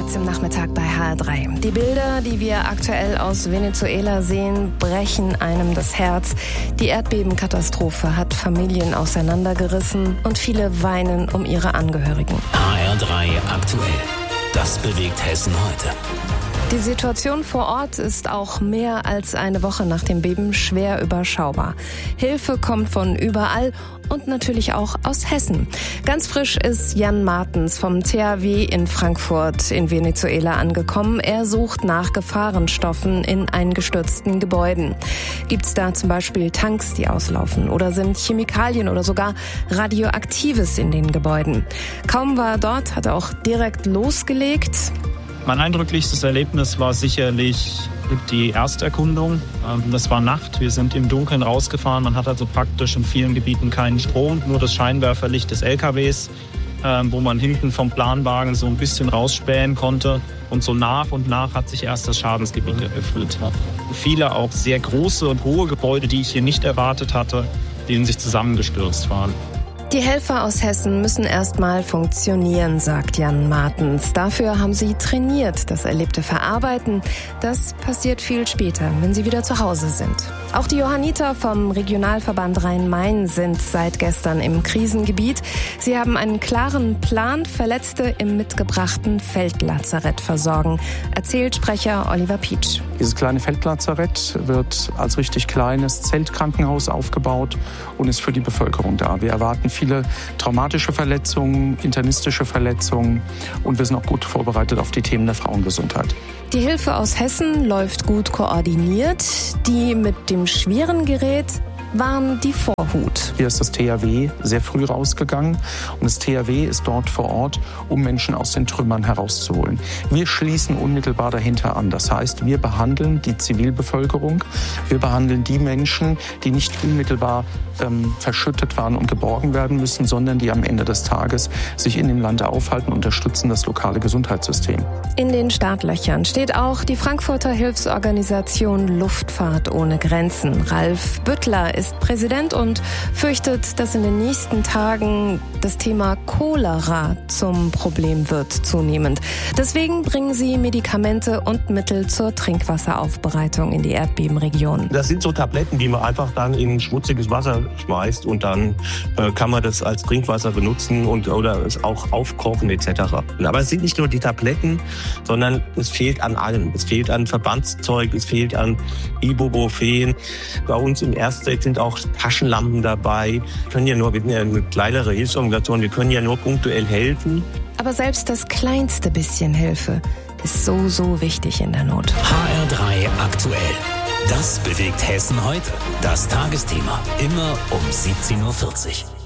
Schwarz im Nachmittag bei HR3. Die Bilder, die wir aktuell aus Venezuela sehen, brechen einem das Herz. Die Erdbebenkatastrophe hat Familien auseinandergerissen und viele weinen um ihre Angehörigen. HR3 aktuell. Das bewegt Hessen heute. Die Situation vor Ort ist auch mehr als eine Woche nach dem Beben schwer überschaubar. Hilfe kommt von überall und natürlich auch aus Hessen. Ganz frisch ist Jan Martens vom THW in Frankfurt in Venezuela angekommen. Er sucht nach Gefahrenstoffen in eingestürzten Gebäuden. Gibt es da zum Beispiel Tanks, die auslaufen? Oder sind Chemikalien oder sogar Radioaktives in den Gebäuden? Kaum war er dort, hat er auch direkt losgelegt. Mein eindrücklichstes Erlebnis war sicherlich die Ersterkundung. Das war Nacht, wir sind im Dunkeln rausgefahren. Man hat also praktisch in vielen Gebieten keinen Strom, nur das Scheinwerferlicht des LKWs, wo man hinten vom Planwagen so ein bisschen rausspähen konnte. Und so nach und nach hat sich erst das Schadensgebiet eröffnet. Viele auch sehr große und hohe Gebäude, die ich hier nicht erwartet hatte, die in sich zusammengestürzt waren. Die Helfer aus Hessen müssen erstmal funktionieren, sagt Jan Martens. Dafür haben sie trainiert, das Erlebte verarbeiten. Das passiert viel später, wenn sie wieder zu Hause sind. Auch die Johanniter vom Regionalverband Rhein-Main sind seit gestern im Krisengebiet. Sie haben einen klaren Plan, Verletzte im mitgebrachten Feldlazarett versorgen, erzählt Sprecher Oliver Pietsch. Dieses kleine Feldlazarett wird als richtig kleines Zeltkrankenhaus aufgebaut und ist für die Bevölkerung da. Wir erwarten viele traumatische Verletzungen, internistische Verletzungen und wir sind auch gut vorbereitet auf die Themen der Frauengesundheit. Die Hilfe aus Hessen läuft gut koordiniert. Die mit dem schweren Gerät waren die Vorhut. Hier ist das THW sehr früh rausgegangen und das THW ist dort vor Ort, um Menschen aus den Trümmern herauszuholen. Wir schließen unmittelbar dahinter an. Das heißt, wir behandeln die Zivilbevölkerung, wir behandeln die Menschen, die nicht unmittelbar verschüttet waren und geborgen werden müssen, sondern die am Ende des Tages sich in dem Land aufhalten und unterstützen das lokale Gesundheitssystem. In den Startlöchern steht auch die Frankfurter Hilfsorganisation Luftfahrt ohne Grenzen. Ralf Büttler ist Präsident und fürchtet, dass in den nächsten Tagen das Thema Cholera zum Problem wird, zunehmend. Deswegen bringen sie Medikamente und Mittel zur Trinkwasseraufbereitung in die Erdbebenregion. Das sind so Tabletten, die man einfach dann in schmutziges Wasser schmeißt und dann kann man das als Trinkwasser benutzen oder es auch aufkochen etc. Aber es sind nicht nur die Tabletten, sondern es fehlt an allem. Es fehlt an Verbandszeug, es fehlt an Ibuprofen. Bei uns im Erstset sind auch Taschenlampen dabei. Wir sind ja eine kleinere Hilfsorganisation, wir können ja nur punktuell helfen. Aber selbst das kleinste bisschen Hilfe ist so wichtig in der Not. HR3 aktuell. Das bewegt Hessen heute. Das Tagesthema. Immer um 17:40 Uhr.